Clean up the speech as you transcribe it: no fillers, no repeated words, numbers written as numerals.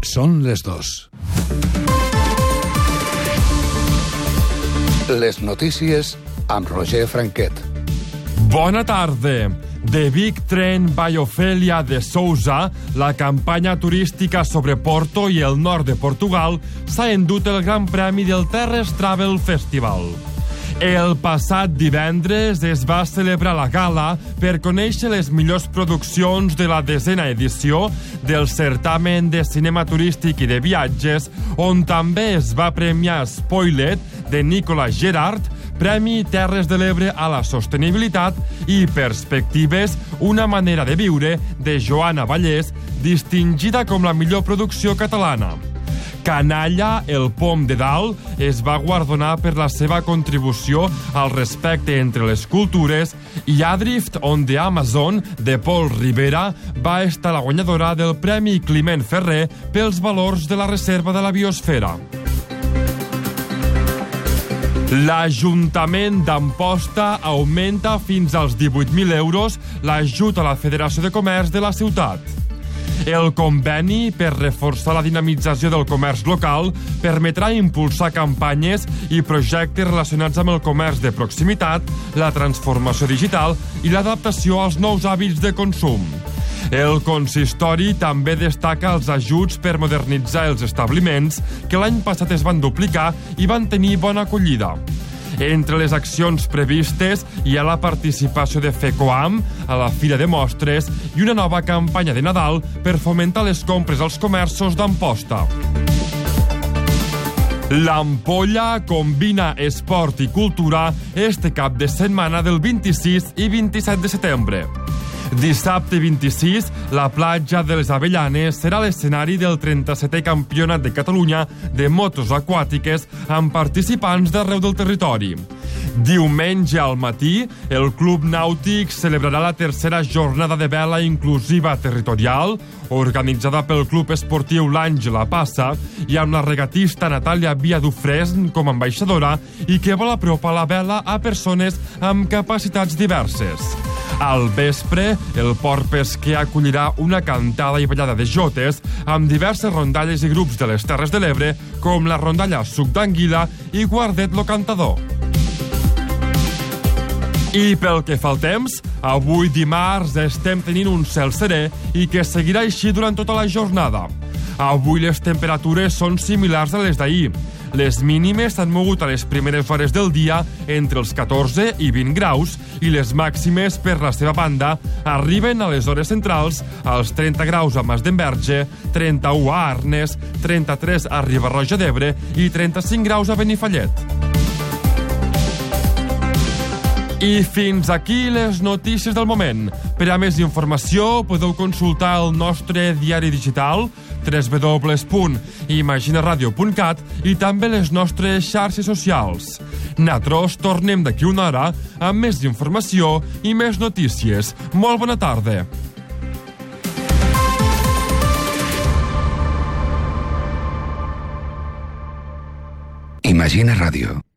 Són les 2. Les notícies amb Roger Franquet. Bona tarda. De Vic Tren by Ofèlia de Sousa, la campanya turística sobre Porto i el nord de Portugal s'ha endut el Gran Premi del Terres Travel Festival. El passat divendres es va celebrar la gala per conèixer les millors produccions de la 10ª edició del certamen de cinema turístic i de viatges, on també es va premiar Spoilet, de Nicolas Gerard, Premi Terres de l'Ebre a la Sostenibilitat, i Perspectives, una manera de viure, de Joana Vallès, distingida com la millor producció catalana. Canalla, el pom de dalt, es va guardonar per la seva contribució al respecte entre les cultures, i Adrift on the Amazon, de Pol Rivera, va estar la guanyadora del Premi Climent Ferrer pels valors de la reserva de la biosfera. L'Ajuntament d'Amposta augmenta fins als 18.000 euros l'ajut a la Federació de Comerç de la ciutat. El conveni per reforçar la dinamització del comerç local permetrà impulsar campanyes i projectes relacionats amb el comerç de proximitat, la transformació digital i l'adaptació als nous hàbits de consum. El consistori també destaca els ajuts per modernitzar els establiments, que l'any passat es van duplicar i van tenir bona acollida. Entre les accions previstes hi ha la participació de FECOAM a la Fira de Mostres i una nova campanya de Nadal per fomentar les compres als comerços d'Amposta. L'Ampolla combina esport i cultura este cap de setmana del 26 i 27 de setembre. Dissabte 26, la platja de les Avellanes serà l'escenari del 37è Campionat de Catalunya de motos aquàtiques amb participants d'arreu del territori. Diumenge al matí, el Club Nàutic celebrarà la tercera jornada de vela inclusiva territorial, organitzada pel Club Esportiu l'Àngela Passa, i amb la regatista Natàlia Viadufresne com a ambaixadora, i que vol apropar la vela a persones amb capacitats diverses. Al vespre, el port pesquer acollirà una cantada i ballada de jotes amb diverses rondalles i grups de les Terres de l'Ebre, com la rondalla Suc d'Anguila i Guardet lo Cantador. I pel que fa al temps, avui dimarts estem tenint un cel serè i que seguirà així durant tota la jornada. Avui les temperatures són similars a les d'ahir. Les mínimes s'han mogut a les primeres hores del dia entre els 14 i 20 graus i les màximes, per la seva banda, arriben a les hores centrals als 30 graus a Masdenverge, 31 a Arnes, 33 a Riba-roja d'Ebre i 35 graus a Benifallet. I fins aquí les notícies del moment. Per a més informació podeu consultar el nostre diari digital www.imaginaradio.cat i també les nostres xarxes socials. Nosaltres tornem d'aquí una hora amb més informació i més notícies. Molt bona tarda. Imagina Ràdio.